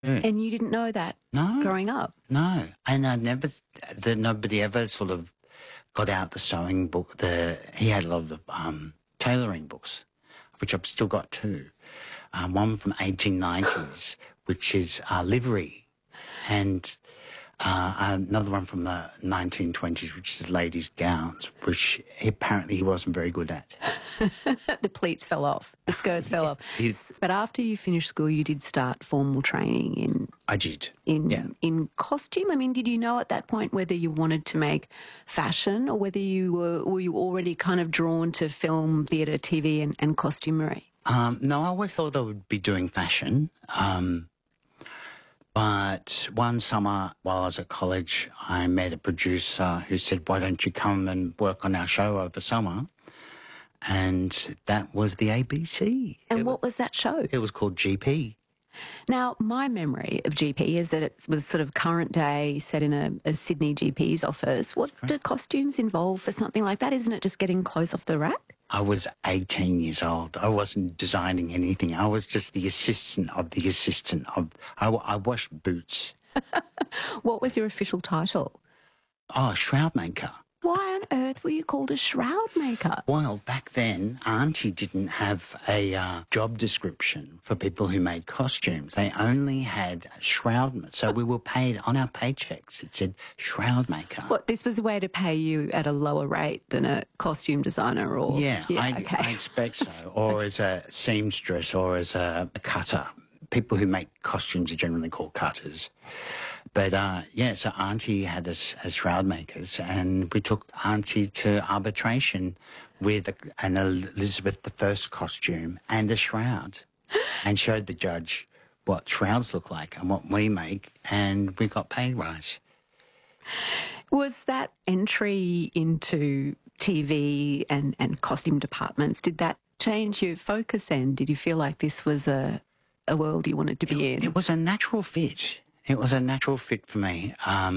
And you didn't know that No. growing up? No. And nobody ever sort of got out the sewing book. He had a lot of tailoring books, which I've still got too. One from 1890s, which is livery, and another one from the 1920s, which is ladies' gowns, which apparently he wasn't very good at. The pleats fell off, the skirts fell off. But after you finished school, you did start formal training in... I did. In costume? I mean, did you know at that point whether you wanted to make fashion or whether you were you already kind of drawn to film, theatre, TV and costumery? No, I always thought I would be doing fashion. But one summer while I was at college, I met a producer who said, why don't you come and work on our show over summer? And that was the ABC. And what was that show? It was called GP. Now, my memory of GP is that it was sort of current day, set in a Sydney GP's office. What do costumes involve for something like that? Isn't it just getting clothes off the rack? I was 18 years old. I wasn't designing anything. I was just the assistant of the assistant of... I washed boots. What was your official title? Oh, shroud maker. Why on earth were you called a shroud maker? Well, back then, Auntie didn't have a job description for people who made costumes. They only had shroud. So we were paid on our paychecks. It said shroud maker. What, this was a way to pay you at a lower rate than a costume designer? Or I expect so. Or as a seamstress or as a cutter. People who make costumes are generally called cutters. But, so Auntie had us as shroud makers, and we took Auntie to arbitration with an Elizabeth I costume and a shroud, and showed the judge what shrouds look like and what we make, and we got pay rise. Was that entry into TV and costume departments, did that change your focus then? Did you feel like this was a world you wanted to be in? It was a natural fit. It was a natural fit for me.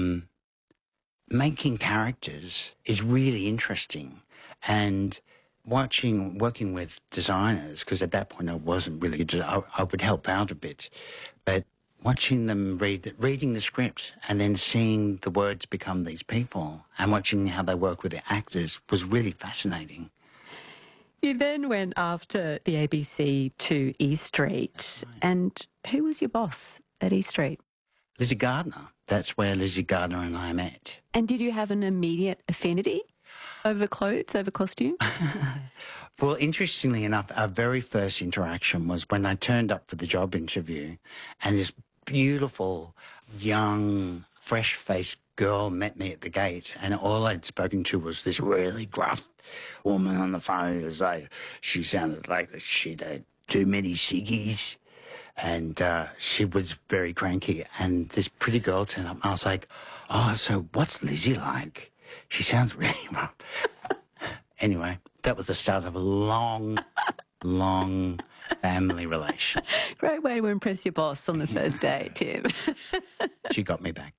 Making characters is really interesting, and working with designers, because at that point I wasn't really, I would help out a bit, but watching them reading the script and then seeing the words become these people and watching how they work with the actors was really fascinating. You then went after the ABC to E Street, and who was your boss at E Street? Lizzie Gardner. That's where Lizzie Gardner and I met. And did you have an immediate affinity over clothes, over costume? Well, interestingly enough, our very first interaction was when I turned up for the job interview, and this beautiful, young, fresh-faced girl met me at the gate, and all I'd spoken to was this really gruff woman on the phone. It was like, she sounded like she'd had too many ciggies. And she was very cranky, and this pretty girl turned up. I was like, oh, so what's Lizzie like? She sounds really rough. Anyway, that was the start of a long, long family relation. Great way to impress your boss on the first day, Tim. She got me back.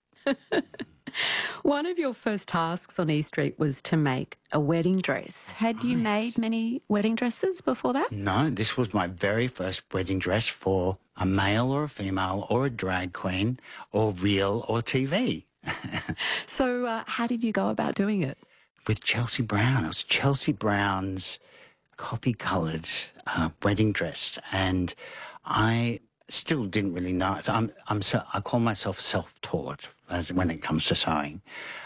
One of your first tasks on E Street was to make a wedding dress. Had you made many wedding dresses before that? No, this was my very first wedding dress for a male or a female or a drag queen or real or TV. So how did you go about doing it? With Chelsea Brown. It was Chelsea Brown's coffee-coloured wedding dress, and I still didn't really know. I call myself self-taught when it comes to sewing.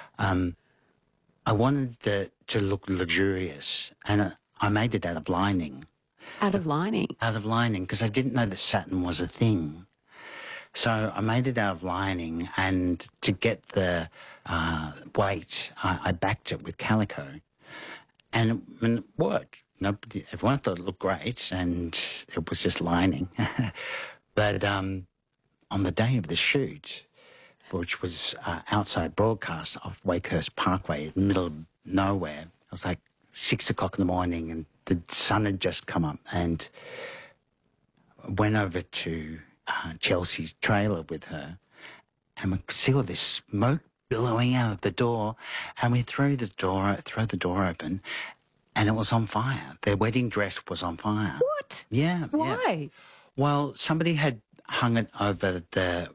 I wanted it to look luxurious, and I made it out of lining. Out of lining? Out of lining, because I didn't know that satin was a thing. So I made it out of lining, and to get the weight, I backed it with calico, and it worked. Everyone thought it looked great, and it was just lining. But on the day of the shoot, which was outside broadcast off Wakehurst Parkway, in the middle of nowhere, it was like 6 o'clock in the morning, and the sun had just come up, and went over to Chelsea's trailer with her, and we could see all this smoke billowing out of the door, and we throw the door open, and it was on fire. Their wedding dress was on fire. What? Yeah. Why? Yeah. Well, somebody had hung it over the